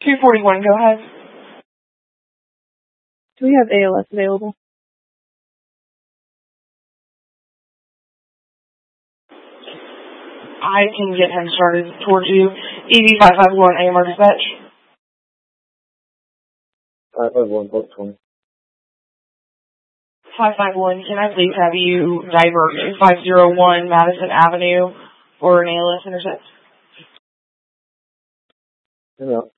241, go ahead. Do we have ALS available? I can get him started towards you. EV551 AMR dispatch. 551, book 20. 551, can I please have you divert to 501 Madison Avenue for an ALS intercept? Yeah.